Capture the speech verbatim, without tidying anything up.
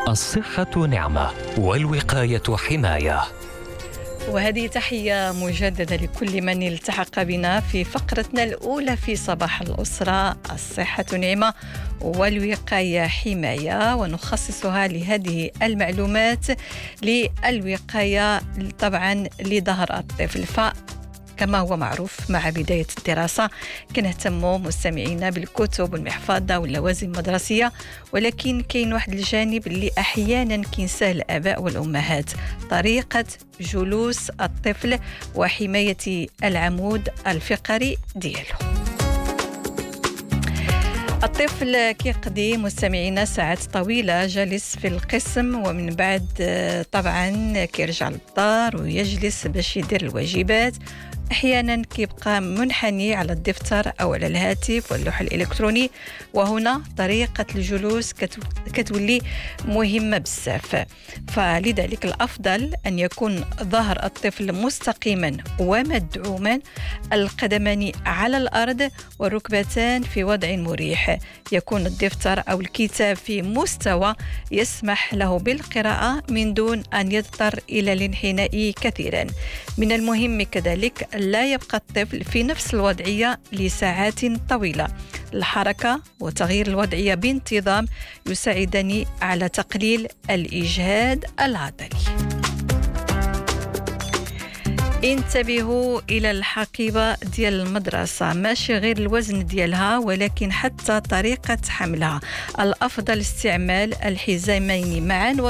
الصحة نعمة والوقاية حماية. وهذه تحية مجددة لكل من التحق بنا في فقرتنا الأولى في صباح الأسرة. الصحة نعمة والوقاية حماية، ونخصصها لهذه المعلومات للوقاية طبعا لظهر الطفل. ف كما هو معروف مع بداية الدراسة كنهتموا مستمعينا بالكتب والمحفظة واللوازم المدرسية، ولكن كاين واحد الجانب اللي أحيانا كينساه الآباء والأمهات: طريقة جلوس الطفل وحماية العمود الفقري ديالو. الطفل كيقضي مستمعينا ساعات طويلة جالس في القسم، ومن بعد طبعا كيرجع للدار ويجلس باش يدير الواجبات. أحيانا كيبقى منحني على الدفتر أو على الهاتف واللوح الإلكتروني، وهنا طريقة الجلوس كتولي مهمة بزاف. فلذلك الأفضل أن يكون ظهر الطفل مستقيما ومدعوما، القدمان على الأرض والركبتان في وضع مريح. يكون الدفتر أو الكتاب في مستوى يسمح له بالقراءة من دون أن يضطر إلى الانحناء كثيرا. من المهم كذلك لا يبقى الطفل في نفس الوضعية لساعات طويلة. الحركة وتغيير الوضعية بانتظام يساعدني على تقليل الإجهاد العضلي. انتبهوا إلى الحقيبة ديال المدرسة، ماشي غير الوزن ديالها ولكن حتى طريقة حملها. الأفضل استعمال الحزامين معا